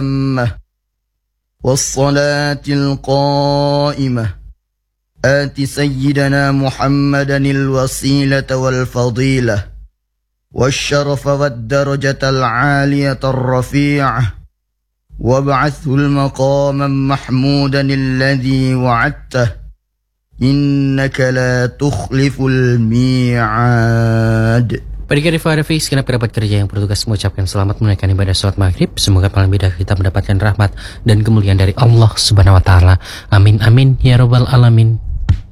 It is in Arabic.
التامة والصلاة القائمة آت سيدنا محمدا الوسيلة والفضيلة والشرف والدرجة العالية الرفيعة وابعثه المقاما محمودا الذي وعدته إنك لا تخلف الميعاد. Pada Rifa Arafi, segenap kerabat kerja yang bertugas mengucapkan selamat menunaikan ibadah sholat maghrib. Semoga malam ibadah kita mendapatkan rahmat dan kemuliaan dari Allah Subhanahu wa Ta'ala. Amin amin ya robbal alamin.